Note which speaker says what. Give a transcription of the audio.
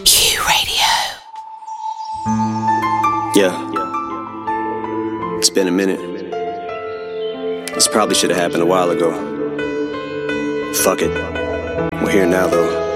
Speaker 1: Q Radio.
Speaker 2: Yeah. It's been a minute. This probably should have happened a while ago. Fuck it. We're here now though.